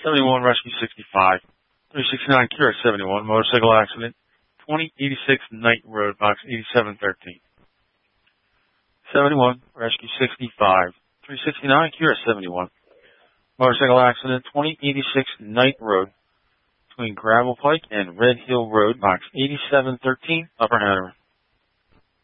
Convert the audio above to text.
71 Rescue 65, 369 Cure 71, motorcycle accident, 2086 Knight Road, box 8713. 71 Rescue 65, 369 Cure 71, motorcycle accident, 2086 Knight Road, between Gravel Pike and Red Hill Road, box 8713, Upper Hanover.